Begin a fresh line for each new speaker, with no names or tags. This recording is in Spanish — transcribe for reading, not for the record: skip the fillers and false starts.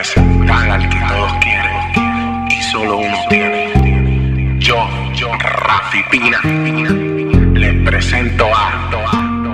representar al que todos quieren y solo uno tiene. Yo, Rafi Pina, les presento a